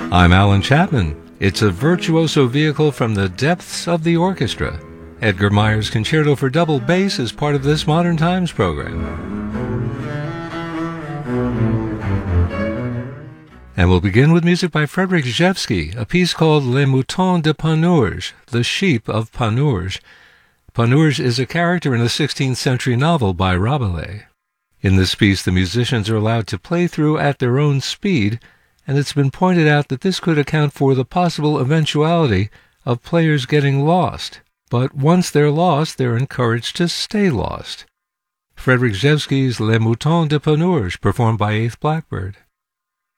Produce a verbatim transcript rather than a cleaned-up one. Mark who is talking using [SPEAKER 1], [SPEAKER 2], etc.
[SPEAKER 1] I'm Alan Chapman. It's a virtuoso vehicle from the depths of the orchestra. Edgar Meyer's Concerto for Double Bass is part of this Modern Times program. And we'll begin with music by Frederic Rzewski, a piece called Les Moutons de Panurge, The Sheep of Panurge. Panurge is a character in a sixteenth century novel by Rabelais. In this piece, the musicians are allowed to play through at their own speed, and it's been pointed out that this could account for the possible eventuality of players getting lost. But once they're lost, they're encouraged to stay lost. Frederic Rzewski's Les Moutons de Panurge, performed by Eighth Blackbird.